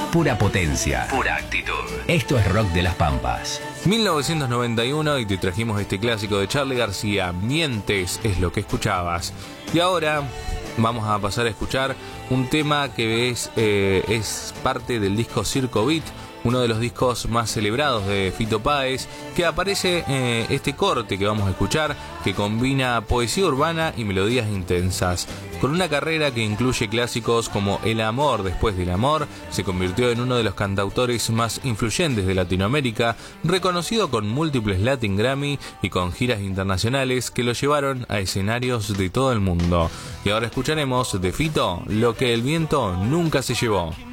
Pura potencia. Pura actitud. Esto es Rock de las Pampas. 1991 y te trajimos este clásico de Charly García, Mientes es lo que escuchabas. Y ahora vamos a pasar a escuchar un tema que es parte del disco Circo Beat, uno de los discos más celebrados de Fito Páez, que aparece este corte que vamos a escuchar, que combina poesía urbana y melodías intensas. Con una carrera que incluye clásicos como El amor después del amor, se convirtió en uno de los cantautores más influyentes de Latinoamérica, reconocido con múltiples Latin Grammy y con giras internacionales que lo llevaron a escenarios de todo el mundo. Y ahora escucharemos de Fito Lo que el viento nunca se llevó.